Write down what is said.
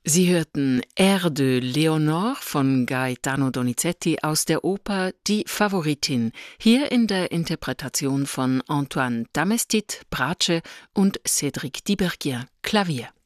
Sie hörten Air de Léonore von Gaetano Donizetti aus der Oper Die Favoritin, hier in der Interpretation von Antoine Damestit, Bratsche und Cédric Tiberghien, Klavier.